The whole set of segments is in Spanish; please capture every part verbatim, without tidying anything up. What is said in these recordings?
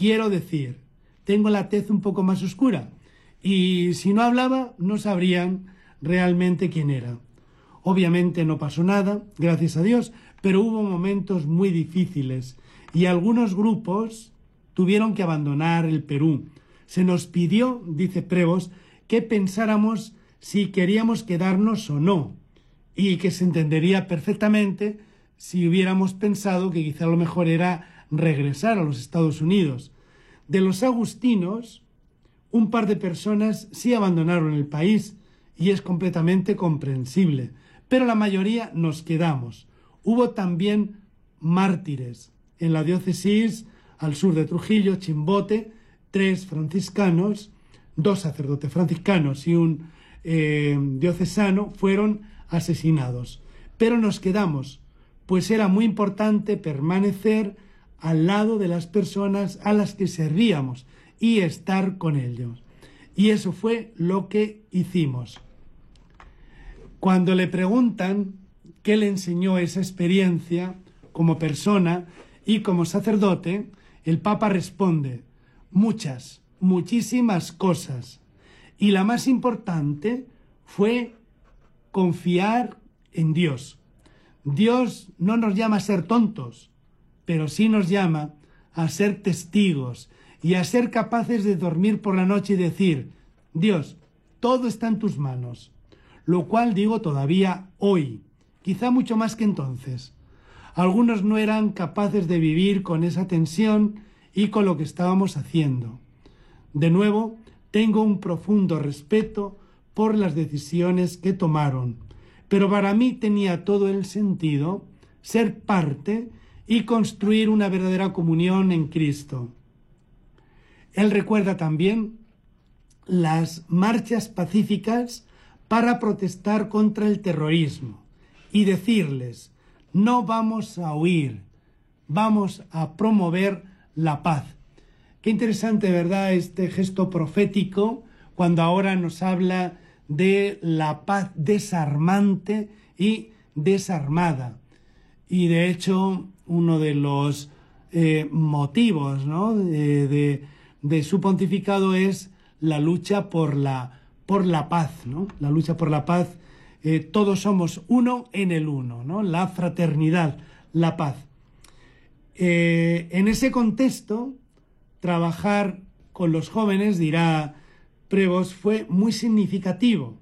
quiero decir, tengo la tez un poco más oscura y si no hablaba no sabrían realmente quién era. Obviamente no pasó nada, gracias a Dios, pero hubo momentos muy difíciles y algunos grupos tuvieron que abandonar el Perú. Se nos pidió, dice Prevost, que pensáramos si queríamos quedarnos o no, y que se entendería perfectamente si hubiéramos pensado que quizá lo mejor era regresar a los Estados Unidos. De los agustinos, un par de personas sí abandonaron el país, y es completamente comprensible, pero la mayoría nos quedamos. Hubo también mártires en la diócesis al sur de Trujillo, Chimbote, tres franciscanos, dos sacerdotes franciscanos y un eh, diocesano fueron asesinados. Pero nos quedamos, pues era muy importante permanecer al lado de las personas a las que servíamos y estar con ellos. Y eso fue lo que hicimos. Cuando le preguntan qué le enseñó esa experiencia como persona y como sacerdote, el Papa responde: muchas, muchísimas cosas. Y la más importante fue confiar en Dios. Dios no nos llama a ser tontos, pero sí nos llama a ser testigos y a ser capaces de dormir por la noche y decir: Dios, todo está en tus manos. Lo cual digo todavía hoy, quizá mucho más que entonces. Algunos no eran capaces de vivir con esa tensión y con lo que estábamos haciendo. De nuevo, tengo un profundo respeto por las decisiones que tomaron, pero para mí tenía todo el sentido ser parte y construir una verdadera comunión en Cristo. Él recuerda también las marchas pacíficas para protestar contra el terrorismo y decirles: no vamos a huir, vamos a promover la paz. Qué interesante, ¿verdad?, este gesto profético cuando ahora nos habla de la paz desarmante y desarmada. Y de hecho, uno de los eh, motivos, ¿no?, de, de, de su pontificado es la lucha por la, por la paz, ¿no? La lucha por la paz. Eh, todos somos uno en el uno, ¿no? La fraternidad, la paz. Eh, en ese contexto, trabajar con los jóvenes, dirá Prevost, fue muy significativo.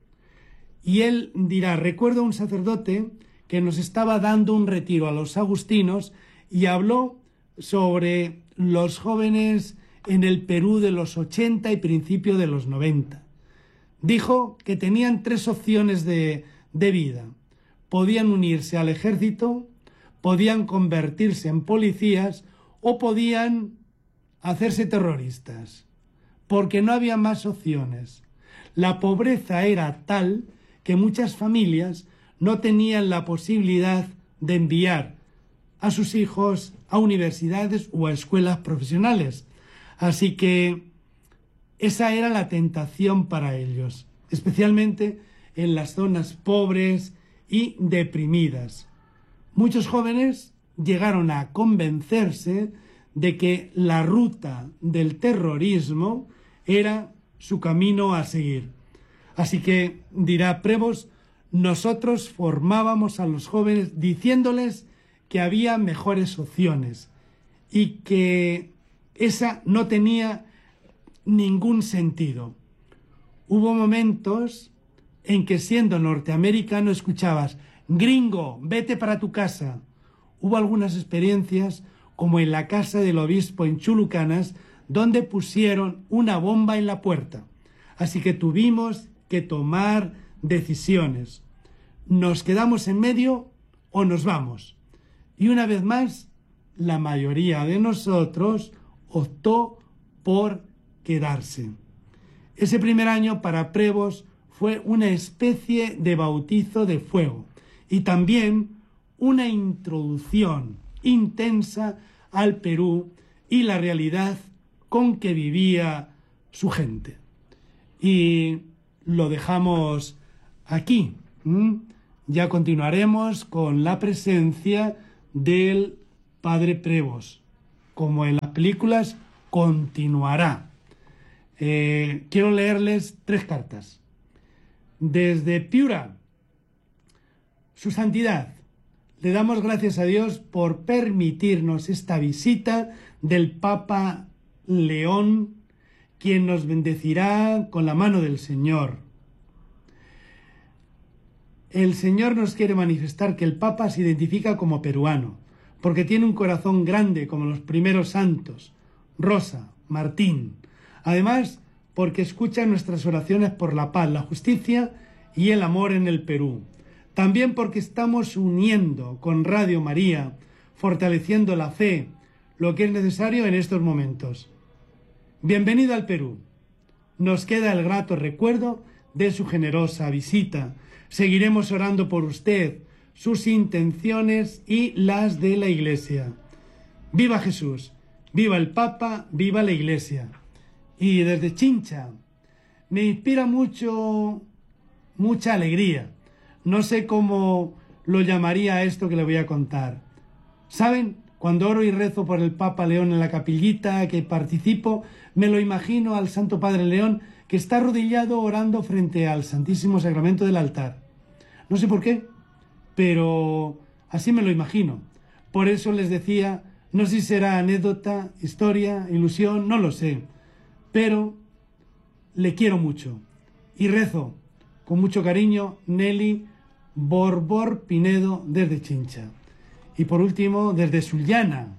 Y él dirá: recuerdo a un sacerdote que nos estaba dando un retiro a los agustinos y habló sobre los jóvenes en el Perú de los ochenta y principio de los noventa. Dijo que tenían tres opciones de, de vida. Podían unirse al ejército, podían convertirse en policías o podían hacerse terroristas, porque no había más opciones. La pobreza era tal que muchas familias no tenían la posibilidad de enviar a sus hijos a universidades o a escuelas profesionales. Así que esa era la tentación para ellos, especialmente en las zonas pobres y deprimidas. Muchos jóvenes llegaron a convencerse de que la ruta del terrorismo era su camino a seguir. Así que, dirá Prevost, nosotros formábamos a los jóvenes diciéndoles que había mejores opciones y que esa no tenía ningún sentido. Hubo momentos en que, siendo norteamericano, escuchabas: gringo, vete para tu casa. Hubo algunas experiencias, como en la casa del obispo en Chulucanas, donde pusieron una bomba en la puerta. Así que tuvimos que tomar decisiones. ¿Nos quedamos en medio o nos vamos? Y una vez más, la mayoría de nosotros optó por quedarse. Ese primer año para Prevost fue una especie de bautizo de fuego y también una introducción intensa al Perú y la realidad con que vivía su gente. Y lo dejamos aquí. ¿Mm? Ya continuaremos con la presencia del Padre Prevost, como en las películas continuará. Eh, quiero leerles tres cartas. Desde Piura, Su Santidad, le damos gracias a Dios por permitirnos esta visita del Papa León, quien nos bendecirá con la mano del Señor. El Señor nos quiere manifestar que el Papa se identifica como peruano, porque tiene un corazón grande como los primeros santos, Rosa, Martín. Además, porque escucha nuestras oraciones por la paz, la justicia y el amor en el Perú. También porque estamos uniendo con Radio María, fortaleciendo la fe, lo que es necesario en estos momentos. Bienvenido al Perú. Nos queda el grato recuerdo de su generosa visita. Seguiremos orando por usted, sus intenciones y las de la Iglesia. ¡Viva Jesús! ¡Viva el Papa! ¡Viva la Iglesia! Y desde Chincha, me inspira mucho, mucha alegría. No sé cómo lo llamaría esto que le voy a contar. ¿Saben? Cuando oro y rezo por el Papa León en la capillita que participo, me lo imagino al Santo Padre León que está arrodillado orando frente al Santísimo Sacramento del altar. No sé por qué, pero así me lo imagino. Por eso les decía, no sé si será anécdota, historia, ilusión, no lo sé. Pero le quiero mucho y rezo con mucho cariño, Nelly Borbor Pinedo desde Chincha. Y por último, desde Sullana,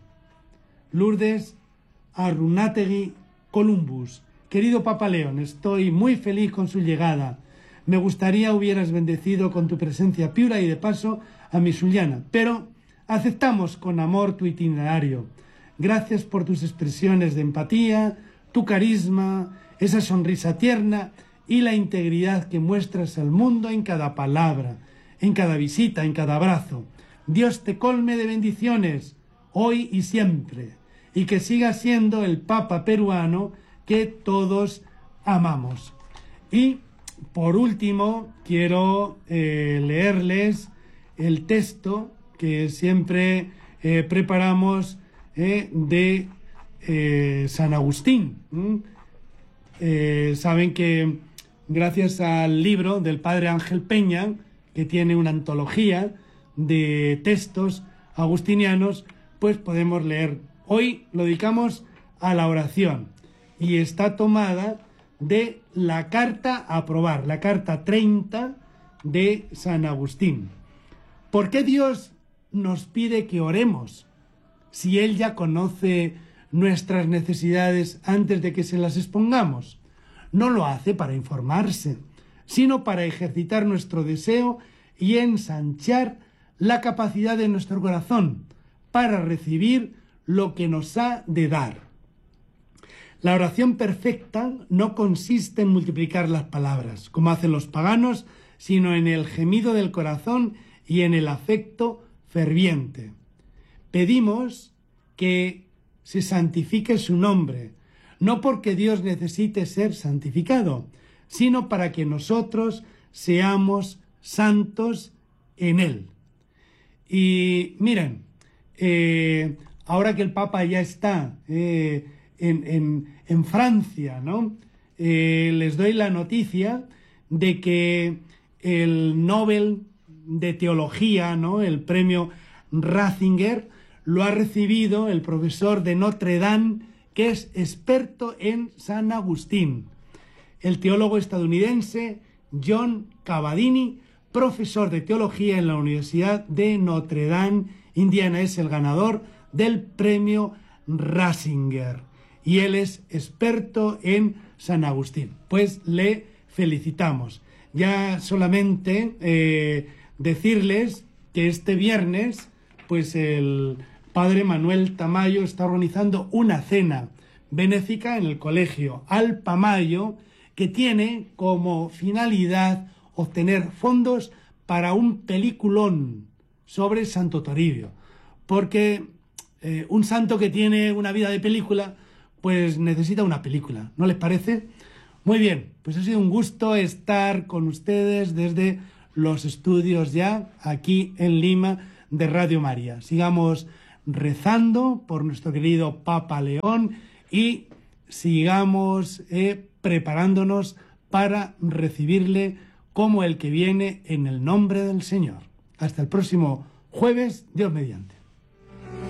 Lourdes Arrunategui Columbus. Querido Papa León, estoy muy feliz con su llegada. Me gustaría hubieras bendecido con tu presencia Piura y de paso a mi Sullana, pero aceptamos con amor tu itinerario. Gracias por tus expresiones de empatía, tu carisma, esa sonrisa tierna y la integridad que muestras al mundo en cada palabra, en cada visita, en cada abrazo. Dios te colme de bendiciones, hoy y siempre, y que siga siendo el Papa peruano que todos amamos. Y, por último, quiero eh, leerles el texto que siempre eh, preparamos eh, de eh, San Agustín. ¿Mm? Eh, saben que gracias al libro del Padre Ángel Peña, que tiene una antología de textos agustinianos, pues podemos leer. Hoy lo dedicamos a la oración y está tomada de la carta a aprobar, la carta treinta de San Agustín. ¿Por qué Dios nos pide que oremos si Él ya conoce nuestras necesidades antes de que se las expongamos? No lo hace para informarse, sino para ejercitar nuestro deseo y ensanchar la capacidad de nuestro corazón para recibir lo que nos ha de dar. La oración perfecta no consiste en multiplicar las palabras, como hacen los paganos, sino en el gemido del corazón y en el afecto ferviente. Pedimos que se santifique su nombre, no porque Dios necesite ser santificado, sino para que nosotros seamos santos en Él. Y miren, eh, ahora que el Papa ya está eh, en, en, en Francia, ¿no? Eh, les doy la noticia de que el Nobel de Teología, ¿no? El premio Ratzinger, lo ha recibido el profesor de Notre Dame, que es experto en San Agustín. El teólogo estadounidense John Cavadini, profesor de teología en la Universidad de Notre Dame, Indiana, es el ganador del premio Ratzinger y él es experto en San Agustín. Pues le felicitamos. Ya solamente eh, decirles que este viernes, pues el Padre Manuel Tamayo está organizando una cena benéfica en el colegio Alpa Mayo, que tiene como finalidad obtener fondos para un peliculón sobre Santo Toribio, porque eh, un santo que tiene una vida de película, pues necesita una película, ¿no les parece? Muy bien, pues ha sido un gusto estar con ustedes desde los estudios ya aquí en Lima de Radio María. Sigamos rezando por nuestro querido Papa León y sigamos eh, preparándonos para recibirle como el que viene en el nombre del Señor. Hasta el próximo jueves, Dios mediante.